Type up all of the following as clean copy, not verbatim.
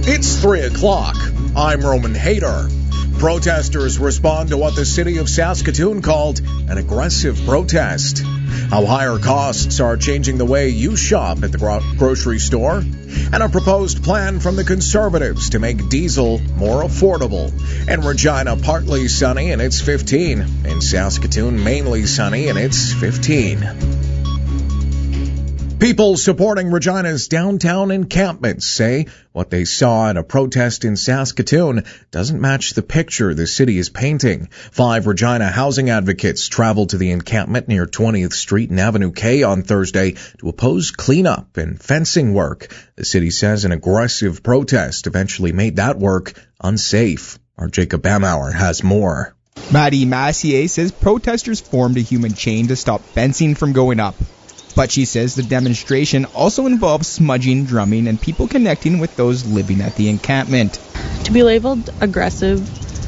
It's 3 o'clock. I'm Roman Hayter. Protesters respond to what the city of Saskatoon called an aggressive protest. How higher costs are changing the way you shop at the grocery store. And a proposed plan from the Conservatives to make diesel more affordable. In Regina, partly sunny and it's 15. In Saskatoon, mainly sunny and it's 15. People supporting Regina's downtown encampments say what they saw at a protest in Saskatoon doesn't match the picture the city is painting. 5 Regina housing advocates traveled to the encampment near 20th Street and Avenue K on Thursday to oppose cleanup and fencing work. The city says an aggressive protest eventually made that work unsafe. Our Jacob Bamauer has more. Maddie Massier says protesters formed a human chain to stop fencing from going up. But she says the demonstration also involves smudging, drumming, and people connecting with those living at the encampment. To be labeled aggressive,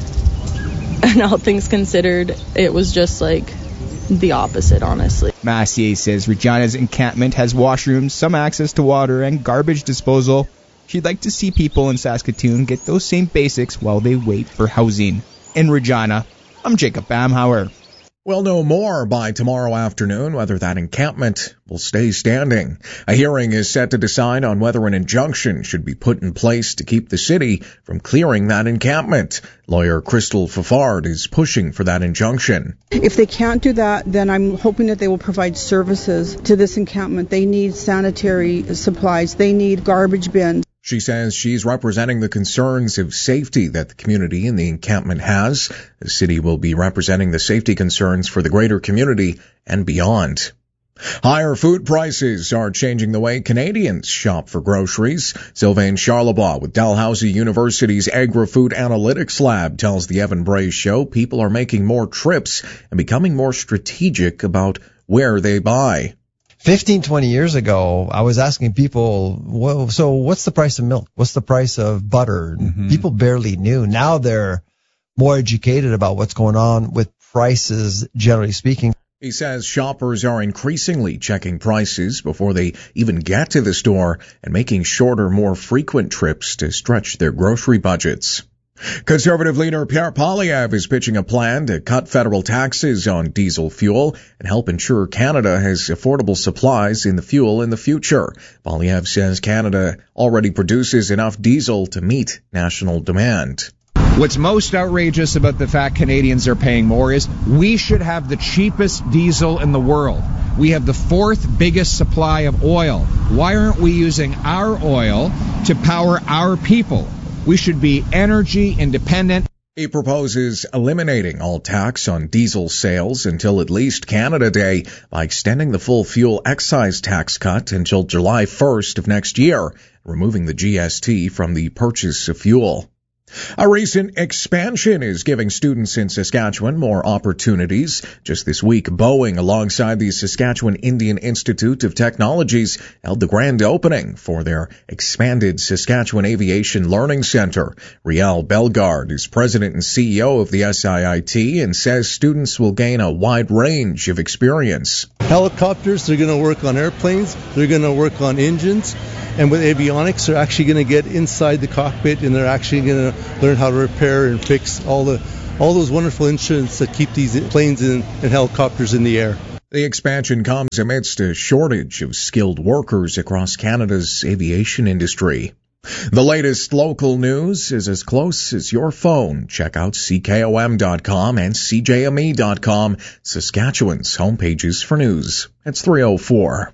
and all things considered, it was just like the opposite, honestly. Massier says Regina's encampment has washrooms, some access to water, and garbage disposal. She'd like to see people in Saskatoon get those same basics while they wait for housing. In Regina, I'm Jacob Bamhauer. We'll know more by tomorrow afternoon whether that encampment will stay standing. A hearing is set to decide on whether an injunction should be put in place to keep the city from clearing that encampment. Lawyer Crystal Fafard is pushing for that injunction. If they can't do that, then I'm hoping that they will provide services to this encampment. They need sanitary supplies. They need garbage bins. She says she's representing the concerns of safety that the community in the encampment has. The city will be representing the safety concerns for the greater community and beyond. Higher food prices are changing the way Canadians shop for groceries. Sylvain Charlebois with Dalhousie University's Agri-Food Analytics Lab tells the Evan Bray Show people are making more trips and becoming more strategic about where they buy. 15, 20 years ago, I was asking people, well, so what's the price of milk? What's the price of butter? People barely knew. Now they're more educated about what's going on with prices, generally speaking. He says shoppers are increasingly checking prices before they even get to the store and making shorter, more frequent trips to stretch their grocery budgets. Conservative leader Pierre Poilievre is pitching a plan to cut federal taxes on diesel fuel and help ensure Canada has affordable supplies in the fuel in the future. Poilievre says Canada already produces enough diesel to meet national demand. What's most outrageous about the fact Canadians are paying more is we should have the cheapest diesel in the world. We have the 4th biggest supply of oil. Why aren't we using our oil to power our people? We should be energy independent. He proposes eliminating all tax on diesel sales until at least Canada Day by extending the full fuel excise tax cut until July 1st of next year, removing the GST from the purchase of fuel. A recent expansion is giving students in Saskatchewan more opportunities. Just this week, Boeing, alongside the Saskatchewan Indian Institute of Technologies, held the grand opening for their expanded Saskatchewan Aviation Learning Center. Riel Bellegarde is president and CEO of the SIIT and says students will gain a wide range of experience. Helicopters, they're going to work on airplanes, they're going to work on engines. And with avionics, they're actually going to get inside the cockpit and they're actually going to learn how to repair and fix all those wonderful instruments that keep these planes and helicopters in the air. The expansion comes amidst a shortage of skilled workers across Canada's aviation industry. The latest local news is as close as your phone. Check out CKOM.com and CJME.com, Saskatchewan's homepages for news. It's 3:04.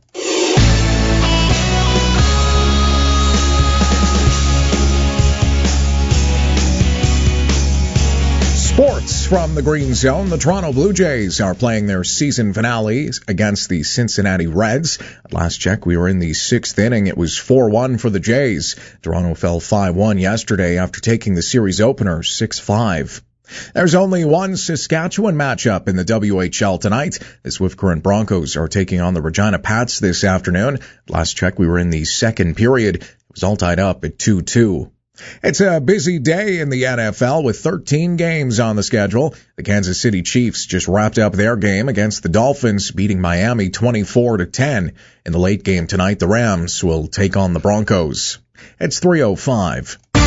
Sports from the Green Zone. The Toronto Blue Jays are playing their season finale against the Cincinnati Reds. At last check, we were in the 6th inning. It was 4-1 for the Jays. Toronto fell 5-1 yesterday after taking the series opener 6-5. There's only one Saskatchewan matchup in the WHL tonight. The Swift Current Broncos are taking on the Regina Pats this afternoon. At last check, we were in the 2nd period. It was all tied up at 2-2. It's a busy day in the NFL with 13 games on the schedule. The Kansas City Chiefs just wrapped up their game against the Dolphins, beating Miami 24-10. In the late game tonight, the Rams will take on the Broncos. It's 3:05.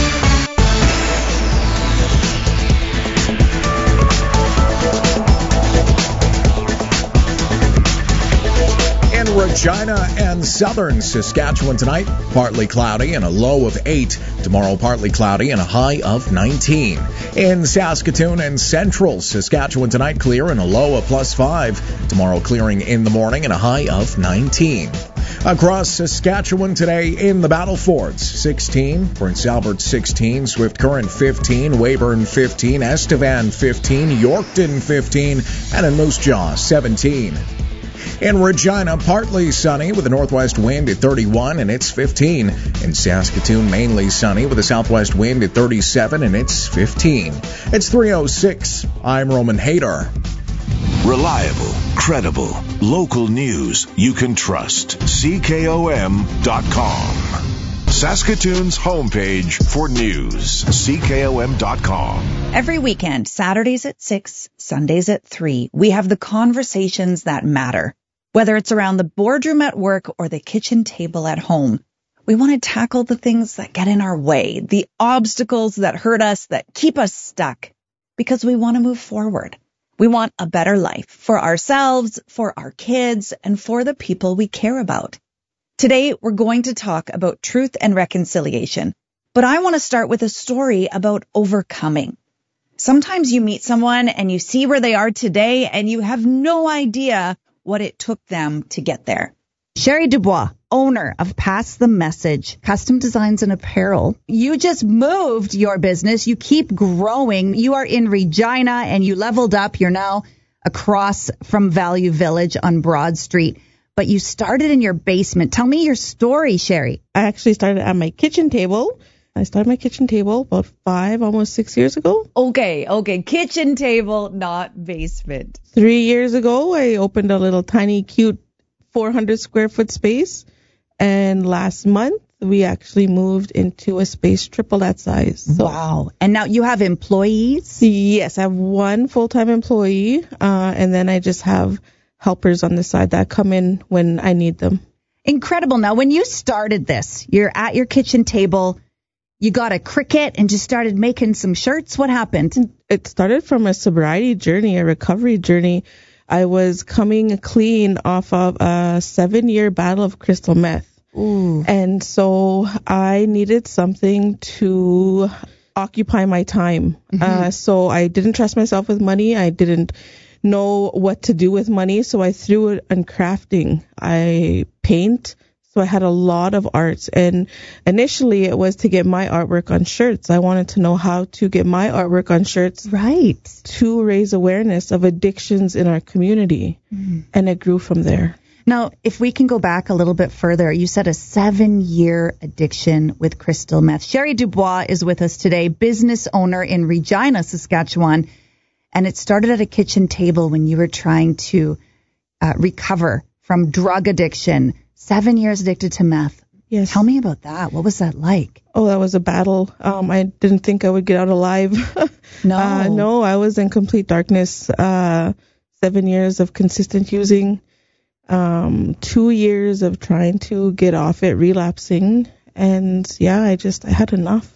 Regina and southern Saskatchewan tonight, partly cloudy and a low of 8. Tomorrow, partly cloudy and a high of 19. In Saskatoon and central Saskatchewan tonight, clear and a low of +5. Tomorrow, clearing in the morning and a high of 19. Across Saskatchewan today in the Battle Forts, 16, Prince Albert 16, Swift Current 15, Weyburn 15, Estevan 15, Yorkton 15, and in Moose Jaw 17. In Regina, partly sunny with a northwest wind at 31 and it's 15. In Saskatoon, mainly sunny with a southwest wind at 37 and it's 15. It's 3:06. I'm Roman Hader. Reliable, credible, local news you can trust. CKOM.com. Saskatoon's homepage for news. CKOM.com. Every weekend, Saturdays at 6, Sundays at 3, we have the conversations that matter. Whether it's around the boardroom at work or the kitchen table at home, we want to tackle the things that get in our way, the obstacles that hurt us, that keep us stuck, because we want to move forward. We want a better life for ourselves, for our kids, and for the people we care about. Today, we're going to talk about truth and reconciliation, but I want to start with a story about overcoming. Sometimes you meet someone and you see where they are today and you have no idea what it took them to get there. Sherry Dubois, owner of Pass the Message, Custom Designs and Apparel. You just moved your business. You keep growing. You are in Regina and you leveled up. You're now across from Value Village on Broad Street. But you started in your basement. Tell me your story, Sherry. I actually started at my kitchen table. I started my kitchen table about 5, almost 6 years ago. Okay. Kitchen table, not basement. 3 years ago, I opened a little tiny, cute 400 square foot space. And last month, we actually moved into a space triple that size. So. Wow. And now you have employees? Yes, I have one full-time employee. And then I just have helpers on the side that come in when I need them. Incredible. Now, when you started this, you're at your kitchen table, you got a Cricut and just started making some shirts. What happened? It started from a sobriety journey, a recovery journey. I was coming clean off of a 7-year battle of crystal meth. Ooh. And so I needed something to occupy my time. Mm-hmm. So I didn't trust myself with money. I didn't know what to do with money, so I threw it on crafting. I paint, so I had a lot of art, and initially it was to get my artwork on shirts. I wanted to know how to get my artwork on shirts, right, to raise awareness of addictions in our community, and it grew from there. Now, if we can go back a little bit further, you said a 7-year addiction with crystal meth. Sherry Dubois is with us today, business owner in Regina, Saskatchewan. And it started at a kitchen table when you were trying to recover from drug addiction. 7 years addicted to meth. Yes. Tell me about that. What was that like? Oh, that was a battle. I didn't think I would get out alive. No. No, I was in complete darkness. 7 years of consistent using. 2 years of trying to get off it, relapsing. And yeah, I had enough.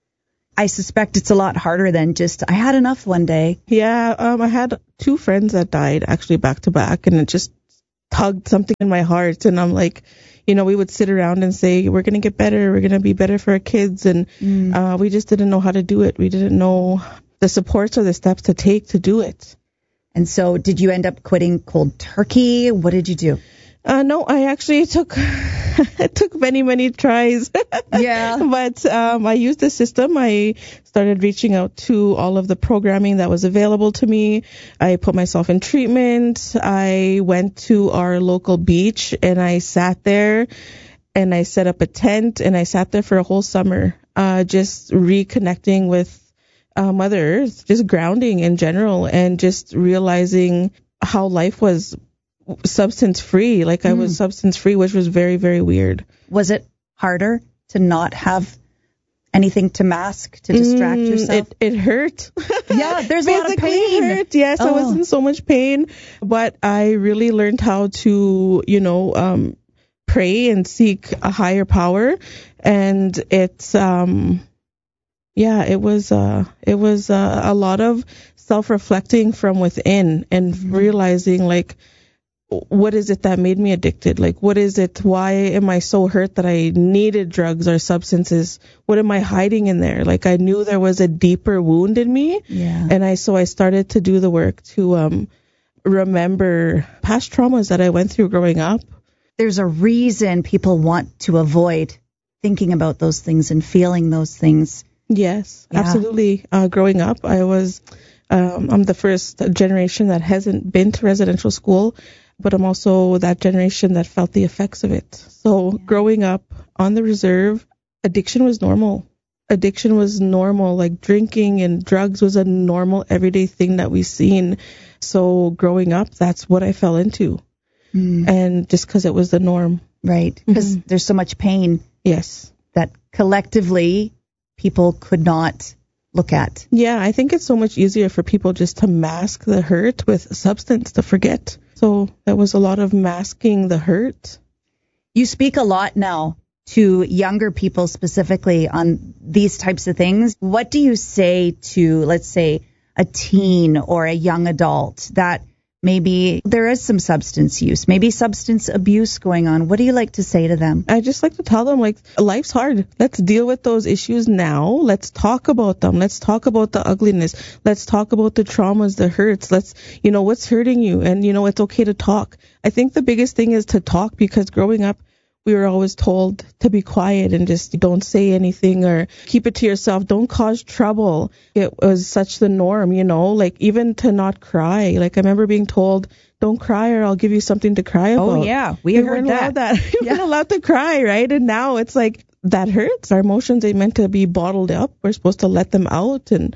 I suspect it's a lot harder than just, I had enough one day. Yeah, I had 2 friends that died actually back to back, and it just tugged something in my heart. And I'm like, we would sit around and say, we're going to get better. We're going to be better for our kids. And we just didn't know how to do it. We didn't know the supports or the steps to take to do it. And so did you end up quitting cold turkey? What did you do? No, I actually took many tries. Yeah. But I used the system. I started reaching out to all of the programming that was available to me. I put myself in treatment. I went to our local beach and I sat there and I set up a tent and I sat there for a whole summer, just reconnecting with Mother Earth, just grounding in general, and just realizing how life was substance free. Like I was substance free, which was very, very weird. Was it harder to not have anything to mask, to distract yourself? It hurt. Yeah, there's a lot of pain. It hurt. Yes, I was in so much pain, but I really learned how to, pray and seek a higher power. And it's, it was a lot of self-reflecting from within and realizing, like, what is it that made me addicted? Like, what is it? Why am I so hurt that I needed drugs or substances? What am I hiding in there? Like, I knew there was a deeper wound in me. Yeah. And I started to do the work to remember past traumas that I went through growing up. There's a reason people want to avoid thinking about those things and feeling those things. Yes, Yeah. absolutely. Growing up, I'm the first generation that hasn't been to residential school, but I'm also that generation that felt the effects of it. So growing up on the reserve, addiction was normal. Addiction was normal, like drinking and drugs was a normal everyday thing that we seen. So growing up, that's what I fell into. And just because it was the norm. Right, because there's so much pain. Yes. That collectively people could not look at. Yeah, I think it's so much easier for people just to mask the hurt with substance to forget. So there was a lot of masking the hurt. You speak a lot now to younger people specifically on these types of things. What do you say to, let's say, a teen or a young adult that maybe there is some substance use, maybe substance abuse going on? What do you like to say to them? I just like to tell them, like, life's hard. Let's deal with those issues now. Let's talk about them. Let's talk about the ugliness. Let's talk about the traumas, the hurts. Let's, what's hurting you. And, it's okay to talk. I think the biggest thing is to talk, because growing up, we were always told to be quiet and just don't say anything or keep it to yourself. Don't cause trouble. It was such the norm, like even to not cry. Like I remember being told, don't cry or I'll give you something to cry about. Oh, yeah. We heard that. We weren't allowed to cry, right? And now it's like, that hurts. Our emotions ain't meant to be bottled up. We're supposed to let them out. And,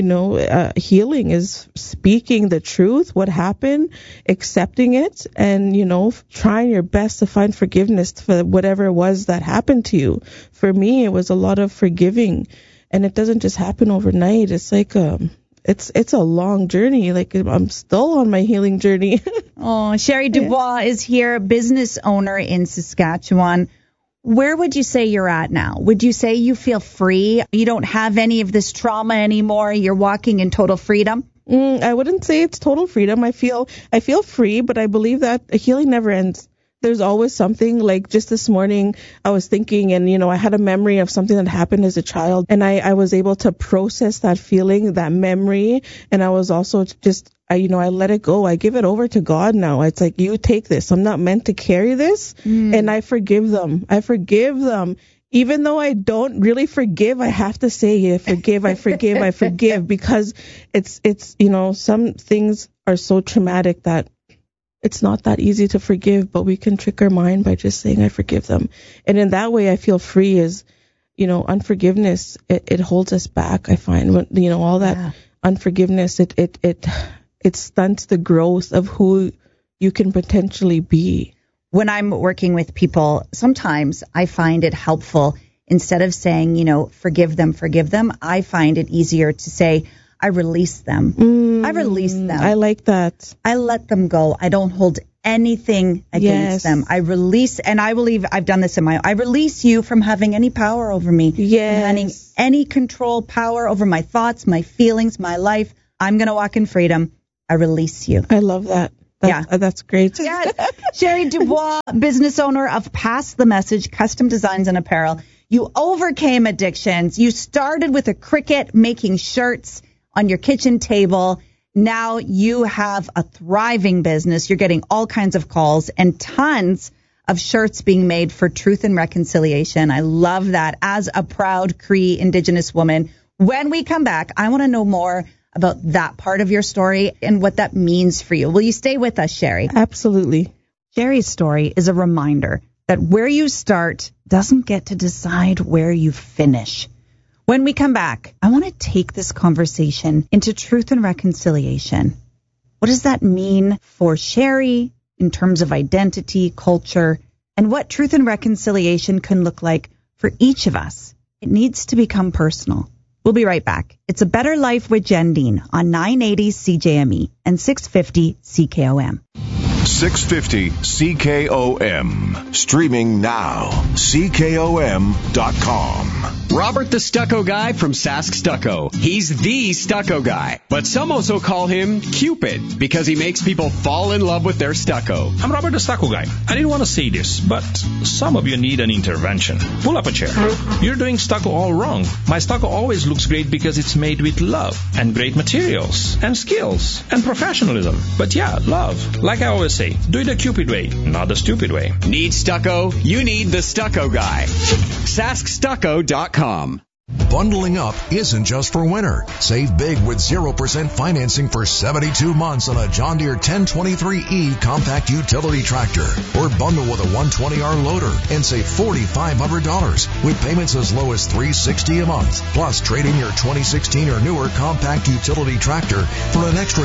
healing is speaking the truth, what happened, accepting it, and, trying your best to find forgiveness for whatever it was that happened to you. For me, it was a lot of forgiving. And it doesn't just happen overnight. It's like it's a long journey. Like I'm still on my healing journey. Oh, Sherry Dubois is here, business owner in Saskatchewan. Where would you say you're at now? Would you say you feel free? You don't have any of this trauma anymore? You're walking in total freedom? I wouldn't say it's total freedom. I feel free, but I believe that healing never ends. There's always something. Like just this morning, I was thinking, and I had a memory of something that happened as a child, and I was able to process that feeling, that memory, and I was also just, I let it go. I give it over to God now. It's like, you take this. I'm not meant to carry this, and I forgive them. Even though I don't really forgive, I have to say, I forgive, because it's some things are so traumatic that it's not that easy to forgive, but we can trick our mind by just saying, I forgive them. And in that way, I feel free. Is, unforgiveness, it holds us back, I find. All that unforgiveness, it stunts the growth of who you can potentially be. When I'm working with people, sometimes I find it helpful, instead of saying, forgive them, I find it easier to say, I release them. I release them. I like that. I let them go. I don't hold anything against them. I release, and I believe I've done this I release you from having any power over me. Yes. Having any control, power over my thoughts, my feelings, my life. I'm going to walk in freedom. I release you. I love that. That's great. Yes. Sherry Dubois, business owner of Pass the Message Custom Designs and Apparel. You overcame addictions. You started with a Cricut making shirts on your kitchen table. Now you have a thriving business. You're getting all kinds of calls and tons of shirts being made for Truth and Reconciliation. I love that. As a proud Cree Indigenous woman, when we come back, I want to know more about that part of your story and what that means for you. Will you stay with us, Sherry? Absolutely. Sherry's story is a reminder that where you start doesn't get to decide where you finish. When we come back, I want to take this conversation into Truth and Reconciliation. What does that mean for Sherry in terms of identity, culture, and what Truth and Reconciliation can look like for each of us? It needs to become personal. We'll be right back. It's A Better Life with Jen Dean on 980 CJME and 650 CKOM. 650 CKOM. Streaming now. CKOM.com. Robert the Stucco Guy from Sask Stucco. He's the stucco guy, but some also call him Cupid because he makes people fall in love with their stucco. I'm Robert the Stucco Guy. I didn't want to say this, but some of you need an intervention. Pull up a chair. You're doing stucco all wrong. My stucco always looks great because it's made with love and great materials and skills and professionalism. But yeah, love. Like I always say, do it the Cupid way, not the stupid way. Need stucco? You need the Stucco Guy. SaskStucco.com. Bundling up isn't just for winter. Save big with 0% financing for 72 months on a John Deere 1023E compact utility tractor. Or bundle with a 120R loader and save $4,500 with payments as low as $360 a month. Plus, trade in your 2016 or newer compact utility tractor for an extra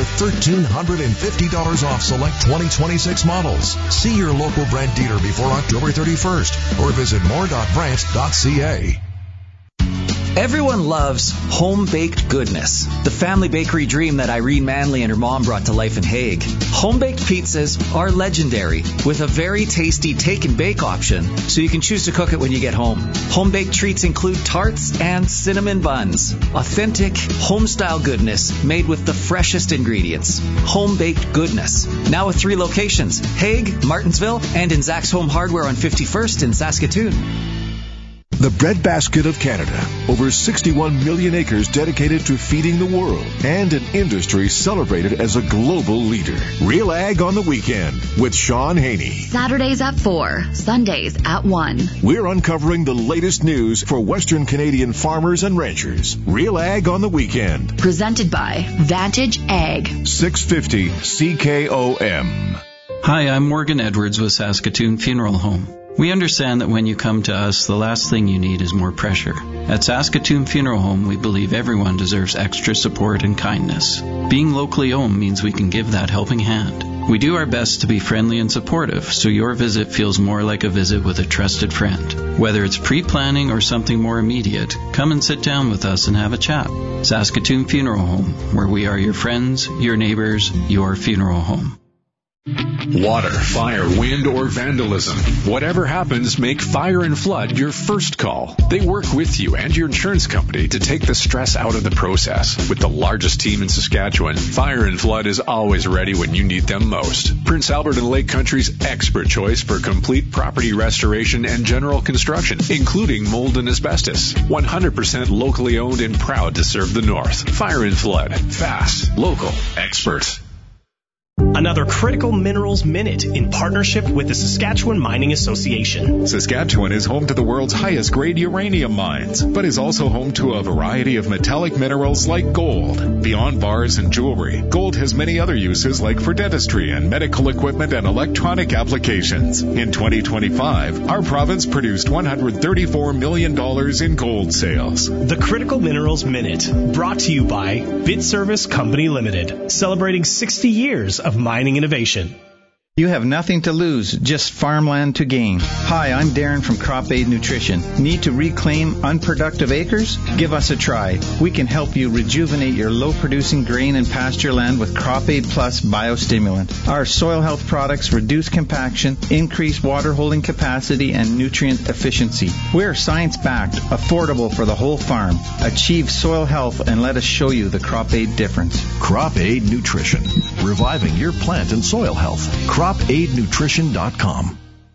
$1,350 off select 2026 models. See your local Brandt dealer before October 31st or visit more.brandt.ca. Everyone loves home-baked goodness, the family bakery dream that Irene Manley and her mom brought to life in Hague. Home-baked pizzas are legendary, with a very tasty take-and-bake option, so you can choose to cook it when you get home. Home-baked treats include tarts and cinnamon buns. Authentic, home-style goodness made with the freshest ingredients. Home-baked goodness. Now with 3 locations, Hague, Martinsville, and in Zach's Home Hardware on 51st in Saskatoon. The breadbasket of Canada. Over 61 million acres dedicated to feeding the world. And an industry celebrated as a global leader. Real Ag on the Weekend with Sean Haney. Saturdays at 4, Sundays at 1. We're uncovering the latest news for Western Canadian farmers and ranchers. Real Ag on the Weekend. Presented by Vantage Ag. 650 CKOM. Hi, I'm Morgan Edwards with Saskatoon Funeral Home. We understand that when you come to us, the last thing you need is more pressure. At Saskatoon Funeral Home, we believe everyone deserves extra support and kindness. Being locally owned means we can give that helping hand. We do our best to be friendly and supportive, so your visit feels more like a visit with a trusted friend. Whether it's pre-planning or something more immediate, come and sit down with us and have a chat. Saskatoon Funeral Home, where we are your friends, your neighbors, your funeral home. Water, fire, wind, or vandalism. Whatever happens, make Fire and Flood your first call. They work with you and your insurance company to take the stress out of the process. With the largest team in Saskatchewan, Fire and Flood is always ready when you need them most. Prince Albert and Lake Country's expert choice for complete property restoration and general construction, including mold and asbestos. 100% locally owned and proud to serve the North. Fire and Flood. Fast, local, expert. Another Critical Minerals Minute in partnership with the Saskatchewan Mining Association. Saskatchewan is home to the world's highest grade uranium mines, but is also home to a variety of metallic minerals like gold. Beyond bars and jewelry, gold has many other uses like for dentistry and medical equipment and electronic applications. In 2025, our province produced $134 million in gold sales. The Critical Minerals Minute, brought to you by BitService Company Limited, celebrating 60 years of mining innovation. You have nothing to lose, just farmland to gain. Hi, I'm Darren from Crop Aid Nutrition. Need to reclaim unproductive acres? Give us a try. We can help you rejuvenate your low-producing grain and pasture land with Crop Aid Plus biostimulant. Our soil health products reduce compaction, increase water holding capacity, and nutrient efficiency. We're science-backed, affordable for the whole farm. Achieve soil health and let us show you the Crop Aid difference. Crop Aid Nutrition, reviving your plant and soil health. CropAidNutrition.com.